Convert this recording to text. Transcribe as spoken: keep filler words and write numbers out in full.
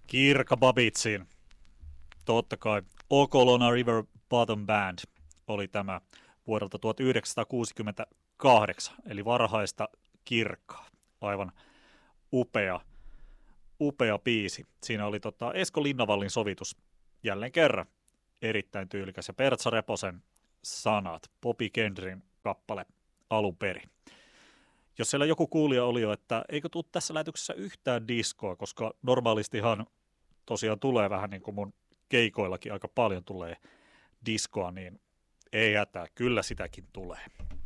Kirka Babitsin. Totta kai Okolona River Bottom Band oli tämä vuodelta tuhatyhdeksänsataakuusikymmentäkahdeksan, eli varhaista Kirkkaa. Aivan upea, upea biisi. Siinä oli tota Esko Linnavallin sovitus jälleen kerran. Erittäin tyylikäs ja Pertsa Reposen sanat. Bobby Kendrin kappale alun perin. Jos siellä joku kuulija oli jo, että eikö tule tässä lähetyksessä yhtään diskoa, koska normaalistihan tosiaan tulee vähän niin kuin mun keikoillakin aika paljon tulee diskoa, niin ei hätää, kyllä sitäkin tulee.